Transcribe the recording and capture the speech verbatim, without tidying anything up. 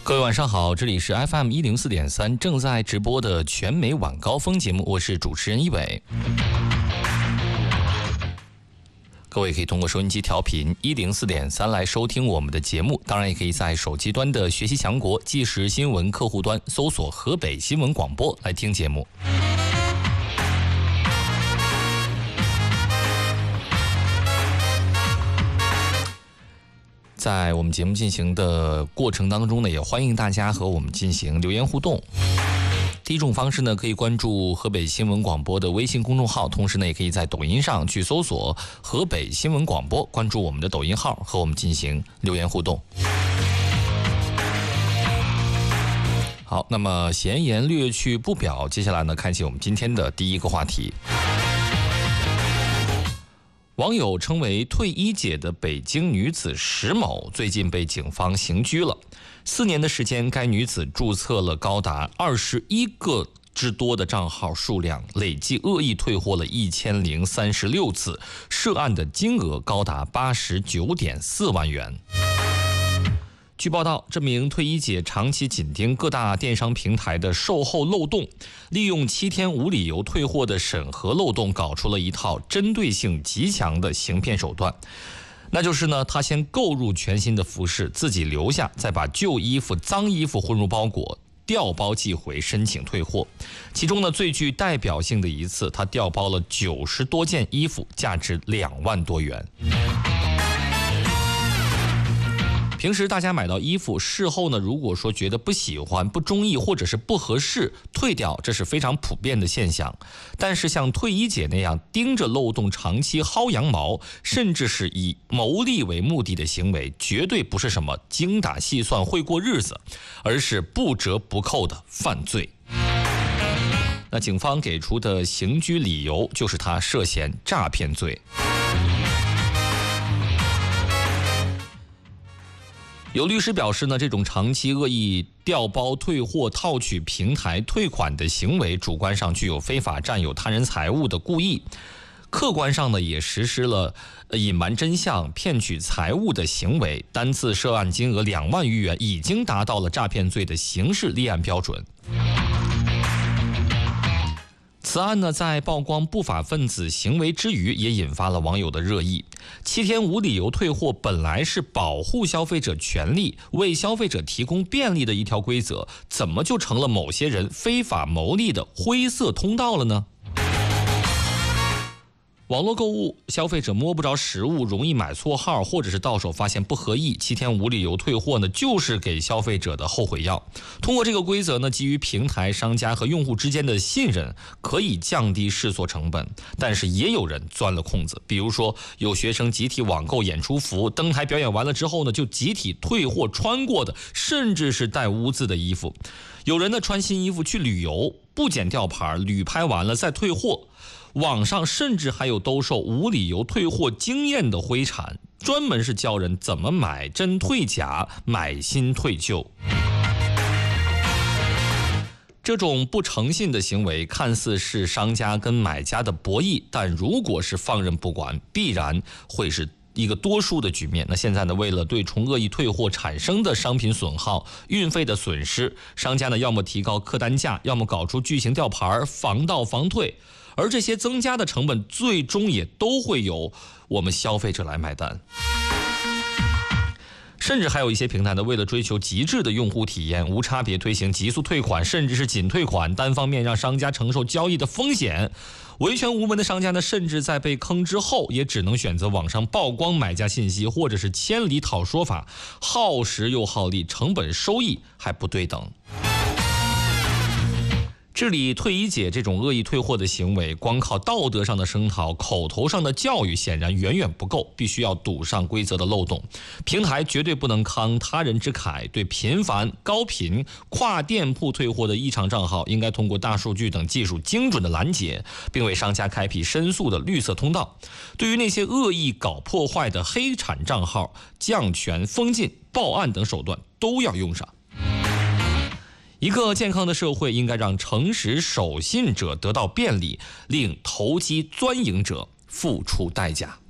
各位晚上好，这里是 F M 一零四点三正在直播的全美晚高峰节目，我是主持人一伟。各位可以通过收音机调频一零四点三来收听我们的节目，当然也可以在手机端的学习强国即时新闻客户端搜索河北新闻广播来听节目。在我们节目进行的过程当中呢，也欢迎大家和我们进行留言互动。第一种方式呢，可以关注河北新闻广播的微信公众号，同时呢，也可以在抖音上去搜索河北新闻广播，关注我们的抖音号，和我们进行留言互动。好，那么闲言略去不表，接下来呢，开启我们今天的第一个话题。网友称为退一姐的北京女子石某最近被警方刑拘了。四年的时间，该女子注册了高达二十一个之多的账号数量，累计恶意退货了一千零三十六次，涉案的金额高达八十九点四万元。据报道，这名退一姐长期紧盯各大电商平台的售后漏洞，利用七天无理由退货的审核漏洞，搞出了一套针对性极强的行骗手段。那就是呢，她先购入全新的服饰，自己留下，再把旧衣服、脏衣服混入包裹，调包寄回申请退货。其中呢，最具代表性的一次，她调包了九十多件衣服，价值两万多元。平时大家买到衣服，事后呢，如果说觉得不喜欢、不中意或者是不合适，退掉，这是非常普遍的现象。但是像退一姐那样盯着漏洞长期薅羊毛，甚至是以牟利为目的的行为，绝对不是什么精打细算会过日子，而是不折不扣的犯罪。那警方给出的刑拘理由就是他涉嫌诈骗罪。有律师表示呢，这种长期恶意调包、退货、套取平台退款的行为，主观上具有非法占有他人财物的故意，客观上呢也实施了隐瞒真相、骗取财物的行为，单次涉案金额两万余元，已经达到了诈骗罪的刑事立案标准。此案呢，在曝光不法分子行为之余，也引发了网友的热议。七天无理由退货本来是保护消费者权利、为消费者提供便利的一条规则，怎么就成了某些人非法牟利的灰色通道了呢？网络购物，消费者摸不着实物，容易买错号，或者是到手发现不合意，七天无理由退货呢，就是给消费者的后悔药。通过这个规则呢，基于平台商家和用户之间的信任，可以降低试错成本。但是也有人钻了空子，比如说有学生集体网购演出服，登台表演完了之后呢，就集体退货穿过的，甚至是带污渍的衣服。有人呢穿新衣服去旅游，不剪吊牌，旅拍完了再退货。网上甚至还有兜售无理由退货经验的灰产，专门是教人怎么买真退假、买新退旧。这种不诚信的行为看似是商家跟买家的博弈，但如果是放任不管，必然会是一个多数的局面。那现在呢，为了对冲恶意退货产生的商品损耗、运费的损失，商家呢要么提高客单价，要么搞出巨型吊牌，防盗防退。而这些增加的成本，最终也都会由我们消费者来买单。甚至还有一些平台呢，为了追求极致的用户体验，无差别推行极速退款，甚至是仅退款，单方面让商家承受交易的风险。维权无门的商家呢，甚至在被坑之后，也只能选择网上曝光买家信息，或者是千里讨说法，耗时又耗力，成本收益还不对等。治理退一姐这种恶意退货的行为，光靠道德上的声讨、口头上的教育显然远远不够，必须要堵上规则的漏洞。平台绝对不能慷他人之慨，对频繁、高频、跨店铺退货的异常账号，应该通过大数据等技术精准的拦截，并为商家开辟申诉的绿色通道。对于那些恶意搞破坏的黑产账号，降权、封禁、报案等手段都要用上。一个健康的社会应该让诚实守信者得到便利，令投机钻营者付出代价。